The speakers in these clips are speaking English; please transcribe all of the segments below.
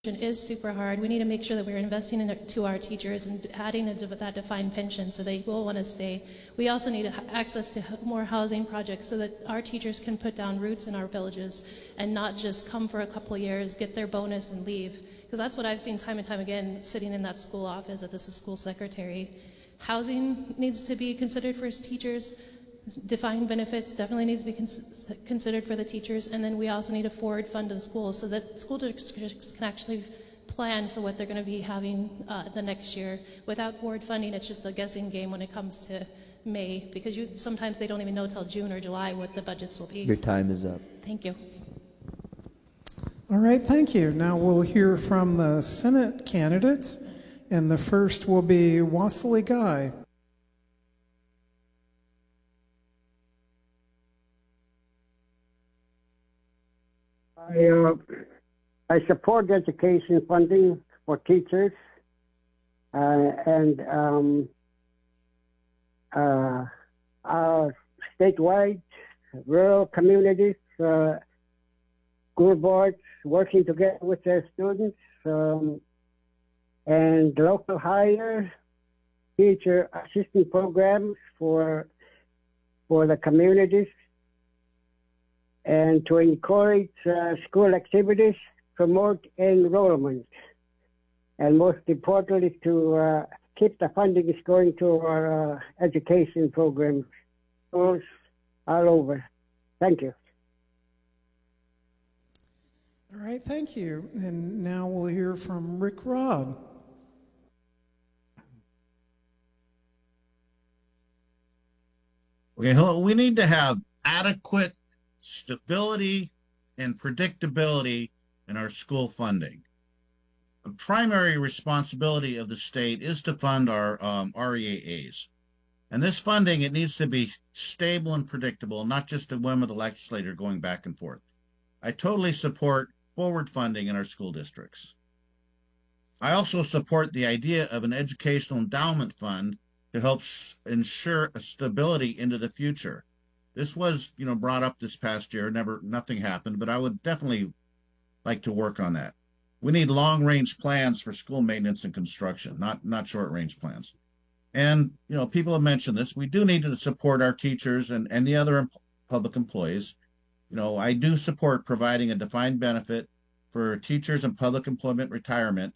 is super hard. We need to make sure that we're investing into our teachers and adding that defined pension so they will want to stay. We also need access to more housing projects so that our teachers can put down roots in our villages and not just come for a couple of years, get their bonus and leave. Because that's what I've seen time and time again sitting in that school office as a school secretary. Housing needs to be considered for teachers. Defined benefits definitely needs to be considered for the teachers, and then we also need a forward fund to the schools so that school districts can actually plan for what they're going to be having the next year. Without forward funding, it's just a guessing game when it comes to May, because sometimes they don't even know till June or July what the budgets will be. Your time is up. Thank you. All right, thank you. Now we'll hear from the Senate candidates, and the first will be Wassily Guy. I support education funding for teachers and statewide, rural communities, school boards working together with their students, and local hire teacher assistant programs for the communities, and to encourage school activities, promote enrollment, and most importantly, to keep the funding going to our education programs, schools all over. Thank you. All right, thank you. And now we'll hear from Rick Robb. Okay, we need to have adequate stability and predictability in our school funding. The primary responsibility of the state is to fund our REAAs. And this funding, it needs to be stable and predictable, not just a whim of the legislator going back and forth. I totally support forward funding in our school districts. I also support the idea of an educational endowment fund to help ensure a stability into the future. This was, brought up this past year. Nothing happened, but I would definitely like to work on that. We need long-range plans for school maintenance and construction, not short-range plans. And, people have mentioned this. We do need to support our teachers and the other public employees. I do support providing a defined benefit for teachers and public employment retirement,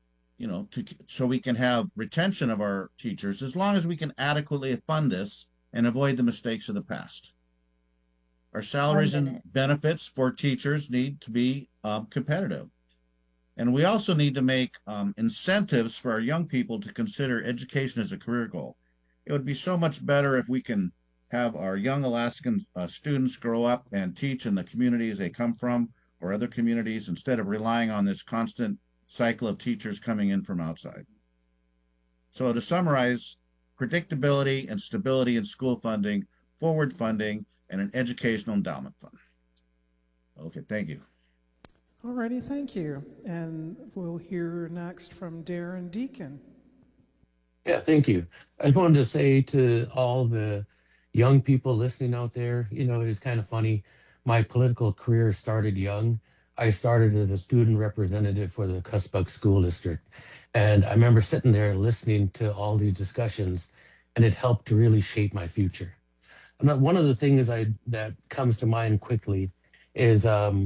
so we can have retention of our teachers as long as we can adequately fund this and avoid the mistakes of the past. Our salaries and benefits for teachers need to be competitive. And we also need to make incentives for our young people to consider education as a career goal. It would be so much better if we can have our young Alaskan students grow up and teach in the communities they come from or other communities instead of relying on this constant cycle of teachers coming in from outside. So to summarize, predictability and stability in school funding, forward funding, and an educational endowment fund. Okay, thank you. All righty, thank you. And we'll hear next from Darren Deacon. Yeah, thank you. I just wanted to say to all the young people listening out there, it's kind of funny. My political career started young. I started as a student representative for the Cuspug School District. And I remember sitting there listening to all these discussions, and it helped to really shape my future. One of the things that comes to mind quickly is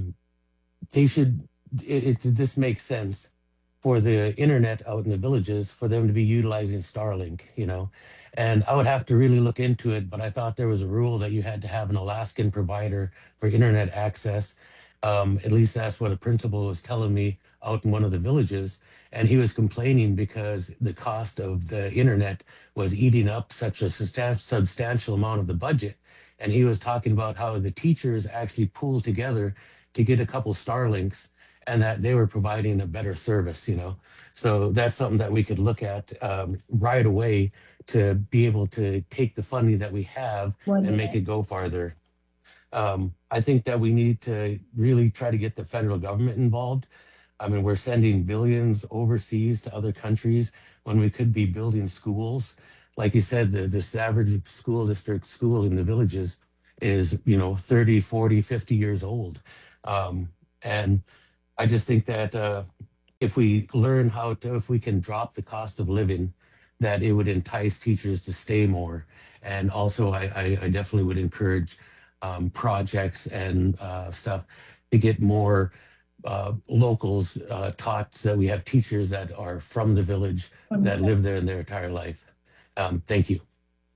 this makes sense for the internet out in the villages for them to be utilizing Starlink, and I would have to really look into it, but I thought there was a rule that you had to have an Alaskan provider for internet access. At least that's what a principal was telling me out in one of the villages. And he was complaining because the cost of the internet was eating up such a substantial amount of the budget. And he was talking about how the teachers actually pooled together to get a couple Starlinks and that they were providing a better service, So that's something that we could look at right away to be able to take the funding that we have and make it go farther. I think that we need to really try to get the federal government involved. I mean, we're sending billions overseas to other countries when we could be building schools. Like you said, this average school district school in the villages is, 30, 40, 50 years old. And I just think that if we learn how to, if we can drop the cost of living, that it would entice teachers to stay more. And also, I definitely would encourage projects and stuff to get more locals taught, so we have teachers that are from the village that live there in their entire life. Thank you.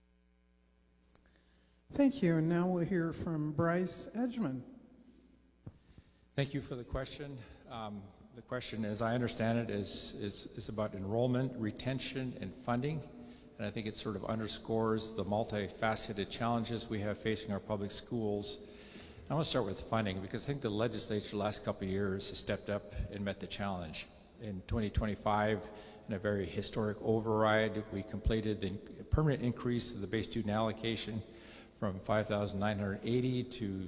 Thank you. And now we'll hear from Bryce Edgman. Thank you for the question. The question, as I understand it, is about enrollment, retention, and funding. And I think it sort of underscores the multifaceted challenges we have facing our public schools. I want to start with funding, because I think the legislature the last couple of years has stepped up and met the challenge. In 2025, in a very historic override, we completed the permanent increase of the base student allocation from 5,980 to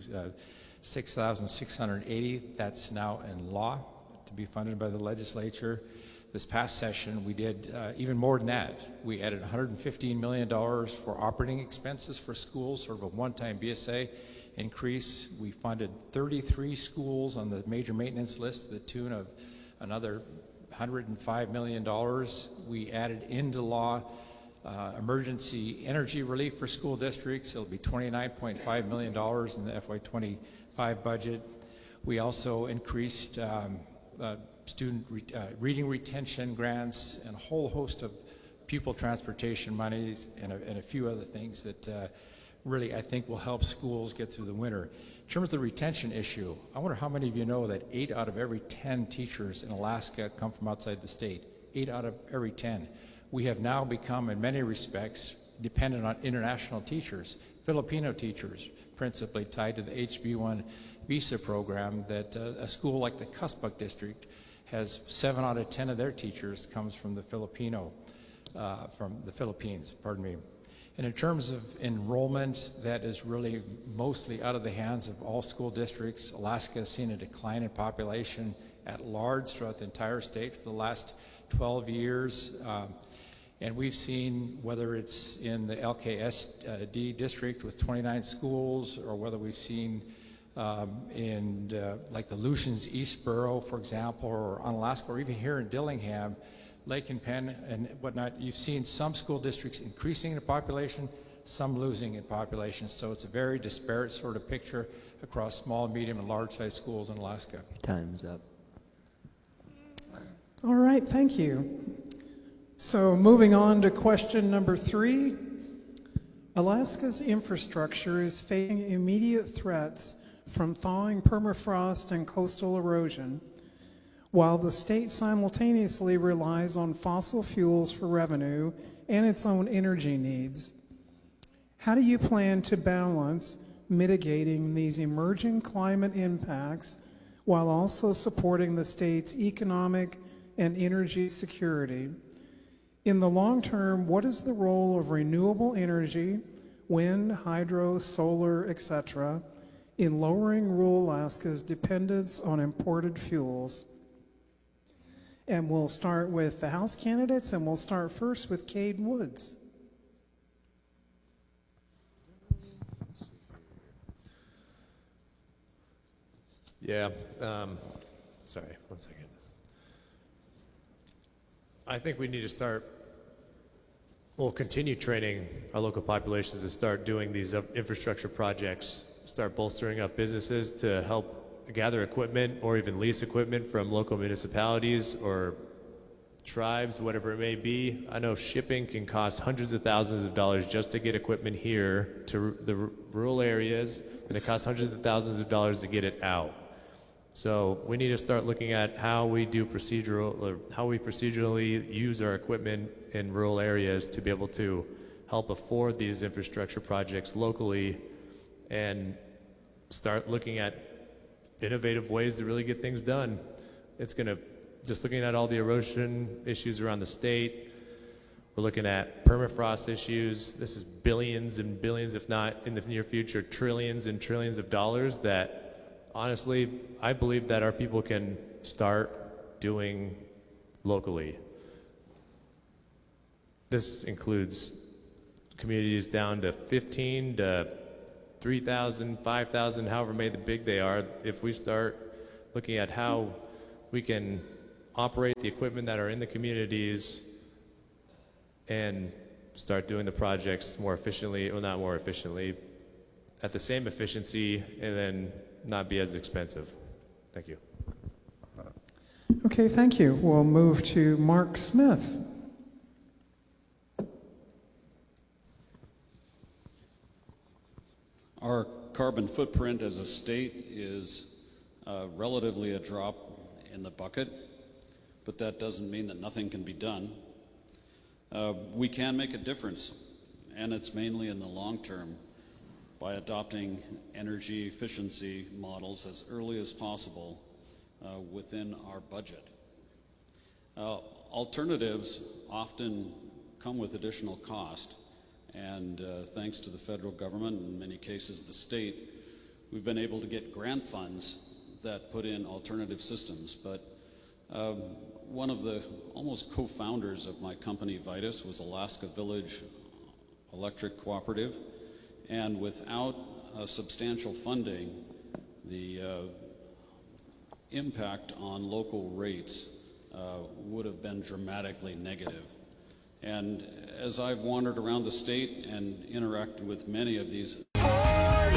6,680. That's now in law to be funded by the legislature. This past session, we did even more than that. We added $115 million for operating expenses for schools, sort of a one-time BSA increase. We funded 33 schools on the major maintenance list to the tune of another $105 million. We added into law emergency energy relief for school districts. It'll be $29.5 million in the FY25 budget. We also increased student reading retention grants and a whole host of pupil transportation monies and a few other things that really I think will help schools get through the winter. In terms of the retention issue, I wonder how many of you know that 8 out of every 10 teachers in Alaska come from outside the state. 8 out of every 10. We have now become, in many respects, dependent on international teachers, Filipino teachers, principally tied to the HB1 visa program, that a school like the Cuspuk District has 7 out of 10 of their teachers comes from the Philippines, pardon me. And in terms of enrollment, that is really mostly out of the hands of all school districts. Alaska has seen a decline in population at large throughout the entire state for the last 12 years. And we've seen, whether it's in the LKSD district with 29 schools, or whether we've seen in like the Lucians East Borough, for example, or on Alaska, or even here in Dillingham, Lake and Penn and whatnot, you've seen some school districts increasing in population, some losing in population. So it's a very disparate sort of picture across small, medium, and large-sized schools in Alaska. Time's up. All right, thank you. So moving on to question number 3. Alaska's infrastructure is facing immediate threats from thawing permafrost and coastal erosion, while the state simultaneously relies on fossil fuels for revenue and its own energy needs. How do you plan to balance mitigating these emerging climate impacts while also supporting the state's economic and energy security? In the long term, what is the role of renewable energy, wind, hydro, solar, etc., in lowering rural Alaska's dependence on imported fuels? And we'll start with the House candidates, and we'll start first with Cade Woods. Yeah, sorry, one second. I think we need to start, we'll continue training our local populations to start doing these infrastructure projects, start bolstering up businesses to help gather equipment or even lease equipment from local municipalities or tribes, whatever it may be. I know shipping can cost hundreds of thousands of dollars just to get equipment here to the rural areas, and it costs hundreds of thousands of dollars to get it out. So we need to start looking at how we do how we procedurally use our equipment in rural areas to be able to help afford these infrastructure projects locally, and start looking at innovative ways to really get things done. It's gonna, just looking at all the erosion issues around the state, we're looking at permafrost issues. This is billions and billions, if not in the near future, trillions and trillions of dollars that honestly, I believe that our people can start doing locally. This includes communities down to 15 to 3,000, 5,000, however big they are. If we start looking at how we can operate the equipment that are in the communities and start doing the projects more efficiently, well, not more efficiently, at the same efficiency, and then not be as expensive. Thank you. Okay, thank you. We'll move to Mark Smith. Our carbon footprint as a state is relatively a drop in the bucket, but that doesn't mean that nothing can be done. We can make a difference, and it's mainly in the long term by adopting energy efficiency models as early as possible within our budget. Alternatives often come with additional cost, and thanks to the federal government, and in many cases the state, we've been able to get grant funds that put in alternative systems. But one of the almost co-founders of my company, Vitus, was Alaska Village Electric Cooperative, and without substantial funding, the impact on local rates would have been dramatically negative. And as I've wandered around the state and interacted with many of these